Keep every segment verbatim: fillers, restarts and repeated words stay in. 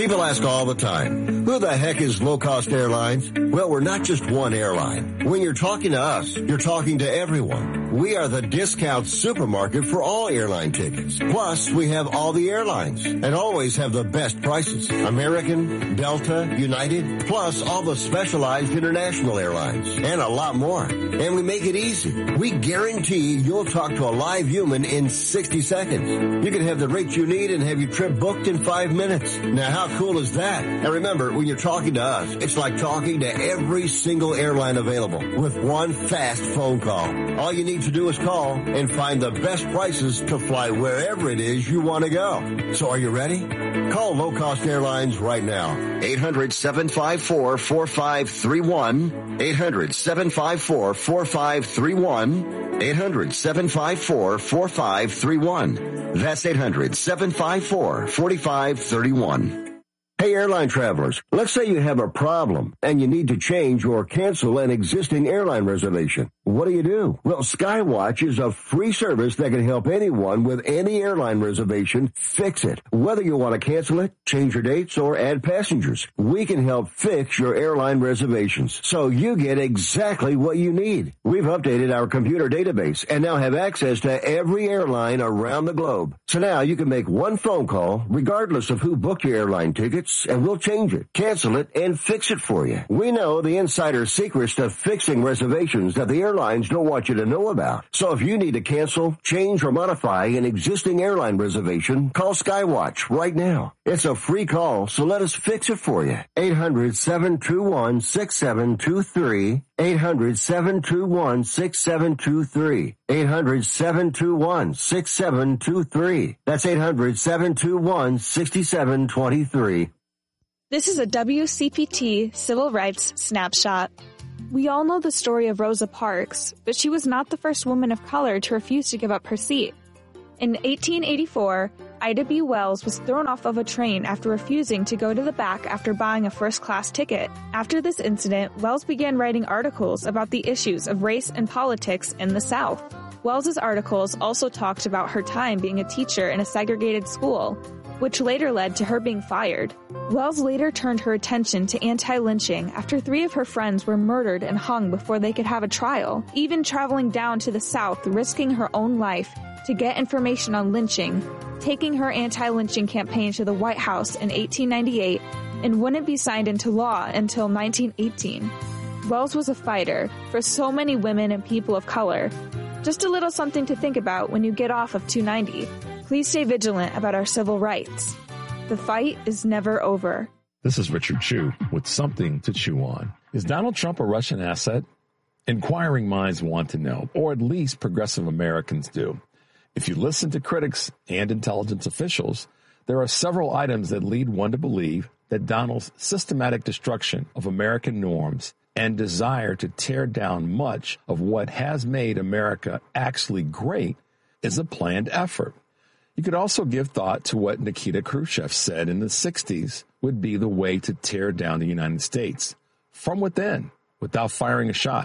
People ask all the time, who the heck is Low Cost Airlines? Well, we're not just one airline. When you're talking to us, you're talking to everyone. We are the discount supermarket for all airline tickets. Plus, we have all the airlines and always have the best prices. American, Delta, United, plus all the specialized international airlines and a lot more. And we make it easy. We guarantee you'll talk to a live human in sixty seconds. You can have the rates you need and have your trip booked in five minutes. Now, how How cool is that? And remember, when you're talking to us, it's like talking to every single airline available with one fast phone call. All you need to do is call and find the best prices to fly wherever it is you want to go. So are you ready? Call Low Cost Airlines right now. eight hundred, seven five four, four five three one. eight hundred, seven five four, four five three one. eight hundred, seven five four, four five three one. That's eight hundred, seven five four, four five three one. Hey, airline travelers, let's say you have a problem and you need to change or cancel an existing airline reservation. What do you do? Well, Skywatch is a free service that can help anyone with any airline reservation fix it. Whether you want to cancel it, change your dates, or add passengers, we can help fix your airline reservations so you get exactly what you need. We've updated our computer database and now have access to every airline around the globe. So now you can make one phone call regardless of who booked your airline tickets, and we'll change it, cancel it, and fix it for you. We know the insider secrets to fixing reservations that the airlines don't want you to know about. So if you need to cancel, change, or modify an existing airline reservation, call Skywatch right now. It's a free call, so let us fix it for you. eight hundred, seven two one, six seven two three. eight hundred, seven two one, six seven two three. eight hundred, seven two one, six seven two three. That's eight hundred, seven two one, six seven two three. This is a W C P T Civil Rights Snapshot. We all know the story of Rosa Parks, but she was not the first woman of color to refuse to give up her seat. In eighteen eighty-four, Ida B. Wells was thrown off of a train after refusing to go to the back after buying a first-class ticket. After this incident, Wells began writing articles about the issues of race and politics in the South. Wells's articles also talked about her time being a teacher in a segregated school, which later led to her being fired. Wells later turned her attention to anti-lynching after three of her friends were murdered and hung before they could have a trial, even traveling down to the South, risking her own life to get information on lynching, taking her anti-lynching campaign to the White House in eighteen ninety-eight, and wouldn't be signed into law until nineteen eighteen. Wells was a fighter for so many women and people of color. Just a little something to think about when you get off of two ninety. Please stay vigilant about our civil rights. The fight is never over. This is Richard Chu with something to chew on. Is Donald Trump a Russian asset? Inquiring minds want to know, or at least progressive Americans do. If you listen to critics and intelligence officials, there are several items that lead one to believe that Donald's systematic destruction of American norms and desire to tear down much of what has made America actually great is a planned effort. You could also give thought to what Nikita Khrushchev said in the sixties would be the way to tear down the United States from within without firing a shot.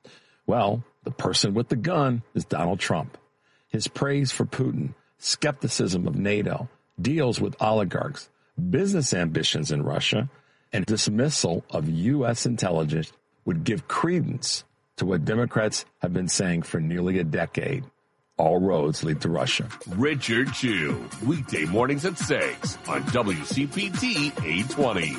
Well, the person with the gun is Donald Trump. His praise for Putin, skepticism of NATO, deals with oligarchs, business ambitions in Russia, and dismissal of U S intelligence would give credence to what Democrats have been saying for nearly a decade. All roads lead to Russia. Richard Chu, weekday mornings at six on W C P T eight twenty.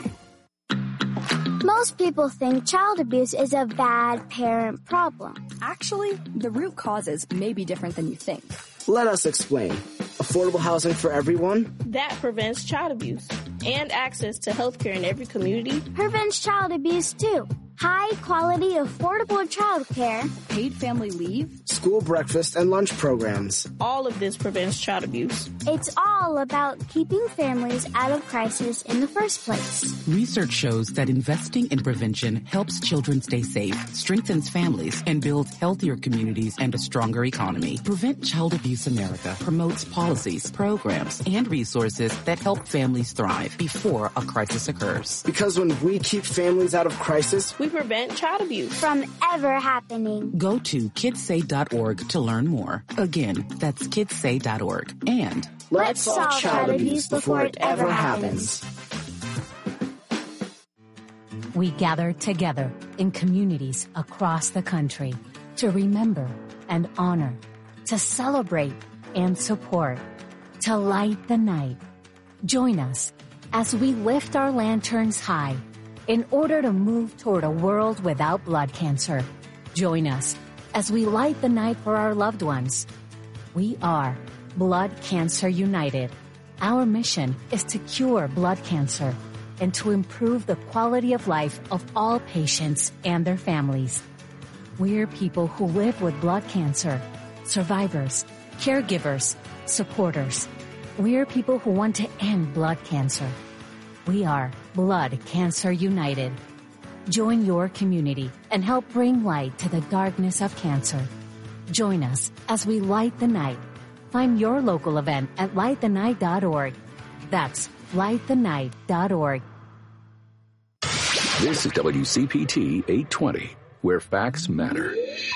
Most people think child abuse is a bad parent problem. Actually, the root causes may be different than you think. Let us explain. Affordable housing for everyone? That prevents child abuse. And access to health care in every community. Prevents child abuse, too. High-quality, affordable child care. Paid family leave. School breakfast and lunch programs. All of this prevents child abuse. It's all about keeping families out of crisis in the first place. Research shows that investing in prevention helps children stay safe, strengthens families, and builds healthier communities and a stronger economy. Prevent Child Abuse America promotes policies, programs, and resources that help families thrive before a crisis occurs. Because when we keep families out of crisis, we prevent child abuse from ever happening. Go to kids say dot org to learn more. Again, that's kids say dot org. And let's solve child abuse before it ever happens. We gather together in communities across the country to remember and honor, to celebrate and support, to light the night. Join us as we lift our lanterns high in order to move toward a world without blood cancer. Join us as we light the night for our loved ones. We are Blood Cancer United. Our mission is to cure blood cancer and to improve the quality of life of all patients and their families. We're people who live with blood cancer, survivors, caregivers, supporters. We're people who want to end blood cancer. We are Blood Cancer United. Join your community and help bring light to the darkness of cancer. Join us as we light the night. Find your local event at light the night dot org. That's light the night dot org. This is W C P T eight twenty, where facts matter.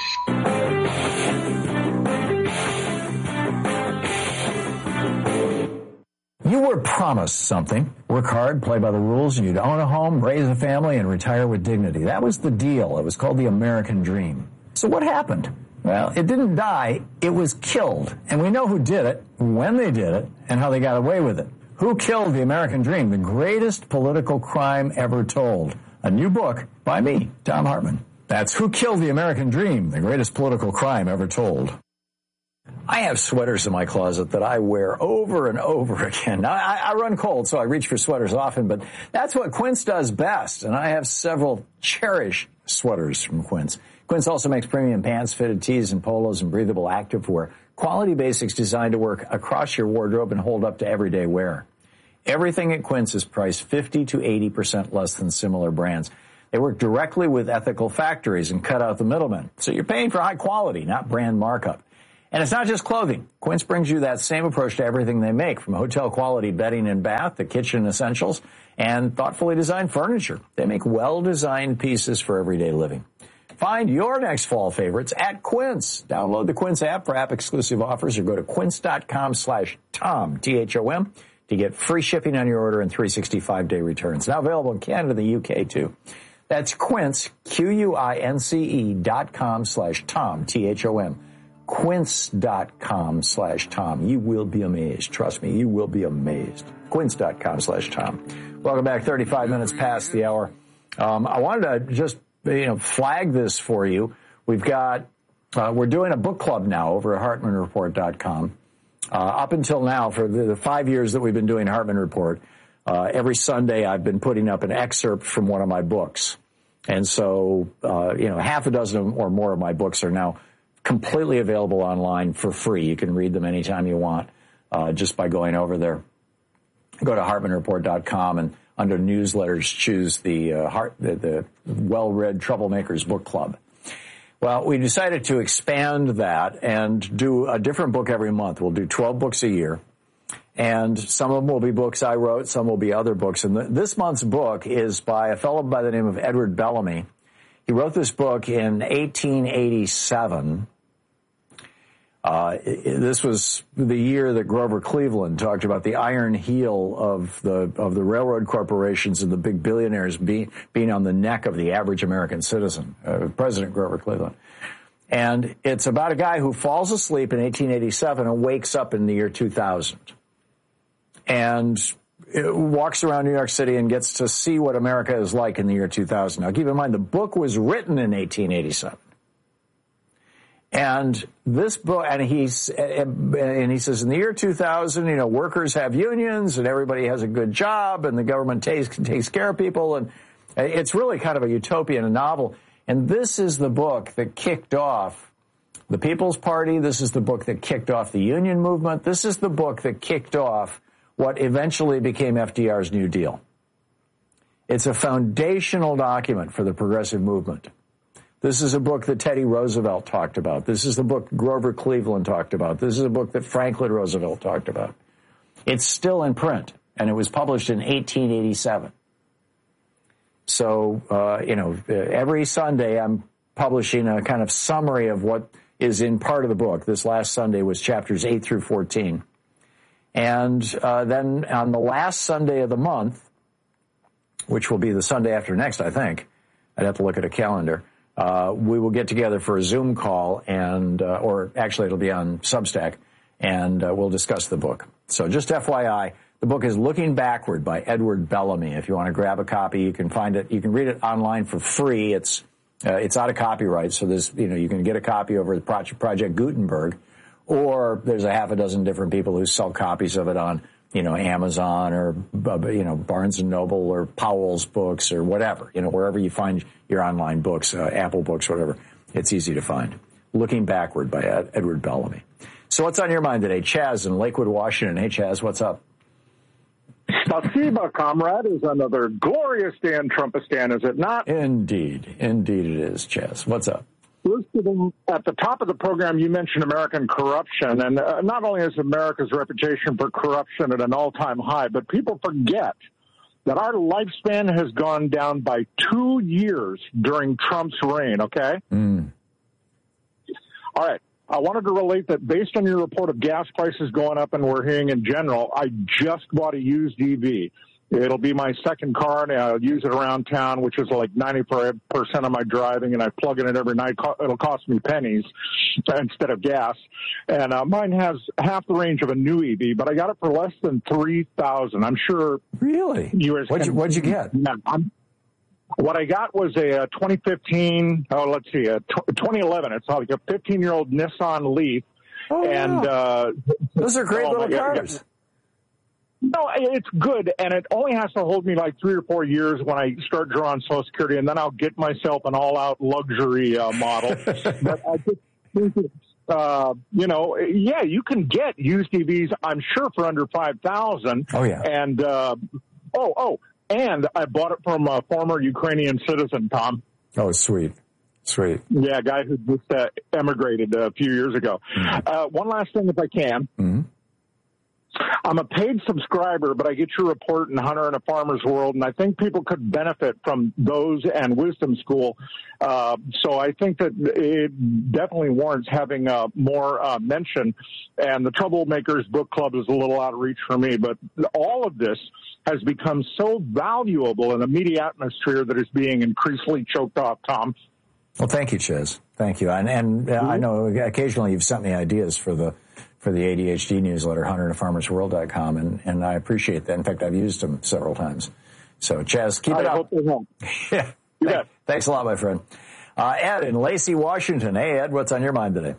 You were promised something. Work hard, play by the rules, and you'd own a home, raise a family, and retire with dignity. That was the deal. It was called the American Dream. So what happened? Well, it didn't die. It was killed. And we know who did it, when they did it, and how they got away with it. Who killed the American Dream? The greatest political crime ever told. A new book by me, Thom Hartmann. That's Who Killed the American Dream, the greatest political crime ever told. I have sweaters in my closet that I wear over and over again. Now, I, I run cold, so I reach for sweaters often, but that's what Quince does best, and I have several cherished sweaters from Quince. Quince also makes premium pants, fitted tees, and polos, and breathable activewear. Quality basics designed to work across your wardrobe and hold up to everyday wear. Everything at Quince is priced fifty to eighty percent less than similar brands. They work directly with ethical factories and cut out the middlemen. So you're paying for high quality, not brand markup. And it's not just clothing. Quince brings you that same approach to everything they make, from hotel quality bedding and bath to kitchen essentials and thoughtfully designed furniture. They make well-designed pieces for everyday living. Find your next fall favorites at Quince. Download the Quince app for app-exclusive offers or go to quince.com slash Tom, T H O M, to get free shipping on your order and three hundred sixty-five day returns. Now available in Canada and the U K, too. That's Quince, Q U I N C E dot com slash Tom, T H O M. Quince.com slash Tom. You will be amazed. Trust me, you will be amazed. Quince.com slash Tom. Welcome back. thirty-five minutes past the hour. Um, I wanted to just, you know, flag this for you. We've got, uh, we're doing a book club now over at Hartman Report dot com. Uh, up until now, for the, the five years that we've been doing Hartman Report, uh, every Sunday I've been putting up an excerpt from one of my books. And so, uh, you know, half a dozen or more of my books are now completely available online for free. You can read them anytime you want, uh, just by going over there. Go to Hartman Report dot com and under newsletters, choose the, uh, Heart, the, the well-read Troublemakers Book Club. Well, we decided to expand that and do a different book every month. We'll do twelve books a year. And some of them will be books I wrote, some will be other books. And the, this month's book is by a fellow by the name of Edward Bellamy. He wrote this book in eighteen eighty-seven. Uh, this was the year that Grover Cleveland talked about the iron heel of the of the railroad corporations and the big billionaires be, being on the neck of the average American citizen, uh, President Grover Cleveland. And it's about a guy who falls asleep in eighteen eighty-seven and wakes up in the year two thousand. And it walks around New York City and gets to see what America is like in the year two thousand. Now, keep in mind, the book was written in eighteen eighty-seven. And this book, and he's, and he says, in the year two thousand, you know, workers have unions and everybody has a good job and the government takes, takes care of people. And it's really kind of a utopian, a novel. And this is the book that kicked off the People's Party. This is the book that kicked off the union movement. This is the book that kicked off what eventually became F D R's New Deal. It's a foundational document for the progressive movement. This is a book that Teddy Roosevelt talked about. This is the book Grover Cleveland talked about. This is a book that Franklin Roosevelt talked about. It's still in print, and it was published in eighteen eighty-seven. So, uh, you know, every Sunday I'm publishing a kind of summary of what is in part of the book. This last Sunday was chapters eight through fourteen. And uh, then on the last Sunday of the month, which will be the Sunday after next, I think. I'd have to look at a calendar. Uh, we will get together for a Zoom call, and uh, or actually it'll be on Substack, and uh, we'll discuss the book. So just F Y I, the book is Looking Backward by Edward Bellamy. If you want to grab a copy, you can find it. You can read it online for free. It's uh, it's out of copyright, so there's you know you can get a copy over at Project, Project Gutenberg, or there's a half a dozen different people who sell copies of it on you know Amazon or you know Barnes and Noble or Powell's Books or whatever. You know wherever you find your online books, uh, Apple Books, whatever. It's easy to find. Looking Backward by Ed, Edward Bellamy. So what's on your mind today? Chaz in Lakewood, Washington. Hey, Chaz, what's up? Spasiba, comrade, is another glorious day in Trumpistan, is it not? Indeed. Indeed it is, Chaz. What's up? At the top of the program, you mentioned American corruption, and uh, not only is America's reputation for corruption at an all-time high, but people forget that our lifespan has gone down by two years during Trump's reign, okay? Mm. All right. I wanted to relate that based on your report of gas prices going up and we're hearing in general, I just bought a used E V. It'll be my second car, and I'll use it around town, which is like ninety percent of my driving, and I plug in it every night. It'll cost me pennies instead of gas. And uh, mine has half the range of a new E V, but I got it for less than three thousand dollars. I'm sure. Really? You what'd, you, what'd you get? Yeah, I'm, What I got was a, a twenty fifteen, oh, let's see, a twenty eleven. It's like a fifteen-year-old Nissan Leaf. Oh, and wow. uh, Those are great oh, little my, cars. Yeah, no, it's good, and it only has to hold me like three or four years when I start drawing Social Security, and then I'll get myself an all-out luxury uh, model. But I just think it's, uh, you know, yeah, you can get used E Vs, I'm sure, for under five thousand dollars. Oh, yeah. And, uh, oh, oh. And I bought it from a former Ukrainian citizen, Tom. Oh, sweet. Sweet. Yeah, a guy who just uh, emigrated a few years ago. Mm-hmm. Uh, one last thing, if I can. Mm-hmm. I'm a paid subscriber, but I get your report in Hunter and a Farmer's World, and I think people could benefit from those and Wisdom School. Uh, so I think that it definitely warrants having uh, more uh, mention. And the Troublemakers Book Club is a little out of reach for me, but all of this has become so valuable in a media atmosphere that is being increasingly choked off, Tom. Well, thank you, Chiz. Thank you. And, and mm-hmm. I know occasionally you've sent me ideas for the for the A D H D newsletter, hunter and a farmers world dot com, and, and I appreciate that. In fact, I've used them several times. So, Chaz, keep it I up. Hope they help. Yeah. You Thank, bet. Thanks a lot, my friend. Uh, Ed in Lacey, Washington. Hey, Ed, what's on your mind today?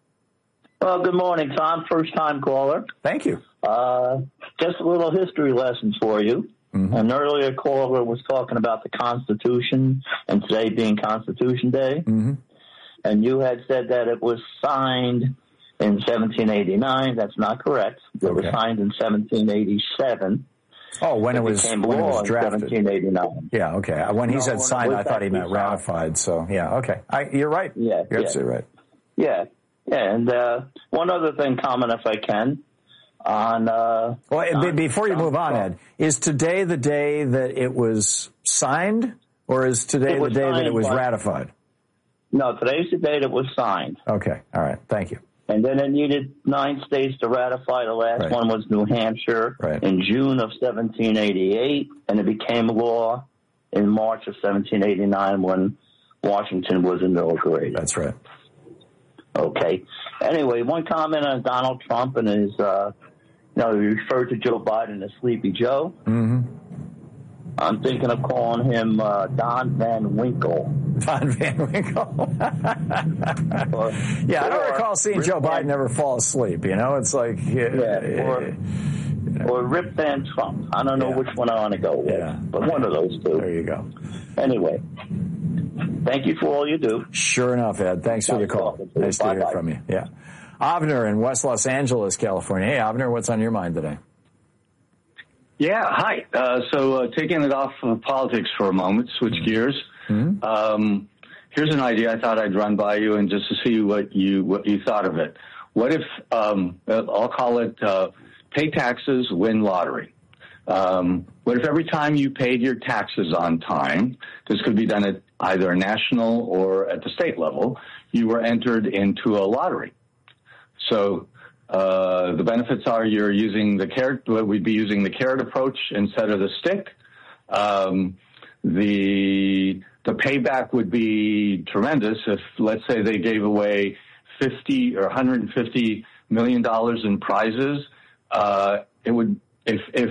Well, good morning, Tom. First-time caller. Thank you. Uh, just a little history lesson for you. Mm-hmm. An earlier caller was talking about the Constitution and today being Constitution Day. Mm-hmm. And you had said that it was signed in seventeen eighty-nine. That's not correct. It okay. was signed in seventeen eighty-seven. Oh, when it, it was when it was drafted. seventeen eighty-nine. Yeah, okay. When he no, said signed, I thought he meant ratified. So, yeah, okay. I, you're right. Yeah, you're yeah. absolutely right. Yeah, yeah. And uh, one other thing, comment if I can. On uh, well, on, before you move on, Ed, is today the day that it was signed, or is today the day that it was ratified? No, today's the day that it was signed. Okay, all right, thank you. And then it needed nine states to ratify. The last right. one was New Hampshire right. in June of seventeen eighty-eight, and it became law in March of seventeen eighty-nine when Washington was inaugurated. That's right. Okay. Anyway, one comment on Donald Trump and his, uh, you know, he referred to Joe Biden as Sleepy Joe. Mm-hmm. I'm thinking of calling him uh, Don Van Winkle. Don Van Winkle. or, yeah, I don't or, recall seeing Rip Joe Biden Van, ever fall asleep. You know, it's like yeah, yeah or, you know. or Rip Van Trump. I don't know yeah. which one I want to go with, yeah. but one of those two. There you go. Anyway, thank you for all you do. Sure enough, Ed. Thanks nice for the call. Nice to hear from you. Yeah, Avner in West Los Angeles, California. Hey, Avner, what's on your mind today? Yeah, hi. Uh, so uh, taking it off of politics for a moment, switch mm-hmm. gears. Mm-hmm. Um, here's an idea I thought I'd run by you and just to see what you what you thought of it. What if, um, I'll call it uh, pay taxes, win lottery. Um, what if every time you paid your taxes on time, this could be done at either a national or at the state level, you were entered into a lottery. So Uh, the benefits are you're using the carrot, we'd be using the carrot approach instead of the stick. Um, the the payback would be tremendous if, let's say, they gave away fifty or one hundred fifty million dollars in prizes. Uh, it would if if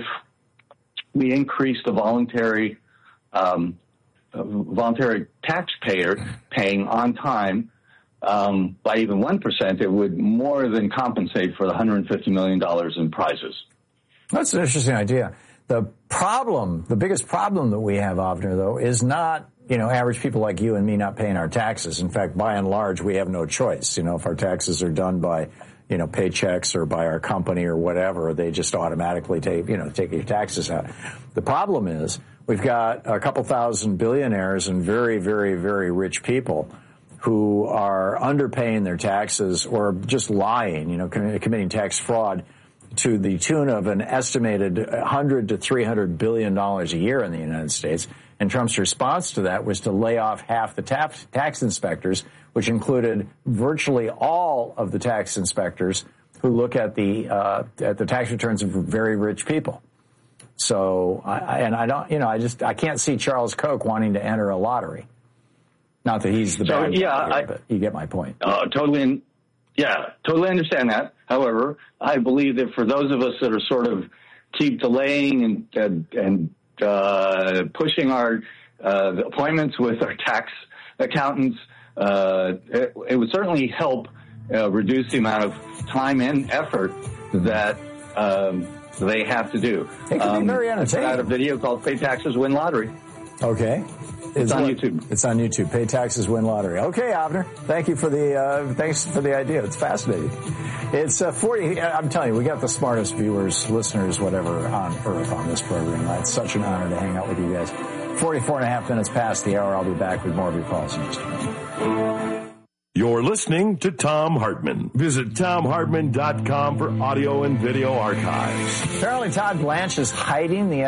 we increased the voluntary um, voluntary taxpayer paying on time um, by even one percent, it would more than compensate for the one hundred fifty million dollars in prizes. That's an interesting idea. The problem, the biggest problem that we have, Avner, though, is not, you know, average people like you and me not paying our taxes. In fact, by and large, we have no choice. You know, if our taxes are done by, you know, paychecks or by our company or whatever, they just automatically take, you know, take your taxes out. The problem is we've got a couple thousand billionaires and very, very, very rich people who are underpaying their taxes or just lying, you know, committing tax fraud to the tune of an estimated one hundred to three hundred billion dollars a year in the United States. And Trump's response to that was to lay off half the tax, tax inspectors, which included virtually all of the tax inspectors who look at the uh, at the tax returns of very rich people. So, I, and I don't, you know, I just I can't see Charles Koch wanting to enter a lottery. Not that he's the so, bad yeah, guy, I, but you get my point. Uh, totally. Yeah, totally understand that. However, I believe that for those of us that are sort of keep delaying and and, and uh, pushing our uh, appointments with our tax accountants, uh, it, it would certainly help uh, reduce the amount of time and effort that um, they have to do. It can um, be very entertaining. I put out a video called "Pay Taxes, Win Lottery." Okay. It's, it's on what, YouTube. It's on YouTube. Pay taxes, win lottery. Okay, Avner. Thank you for the uh, thanks for the idea. It's fascinating. It's uh, forty. I'm telling you, we got the smartest viewers, listeners, whatever on earth on this program. It's such an honor to hang out with you guys. Forty-four and a half minutes past the hour. I'll be back with more of your calls in just a minute. You're listening to Thom Hartmann. Visit Thom Hartmann dot com for audio and video archives. Apparently, Todd Blanche is hiding the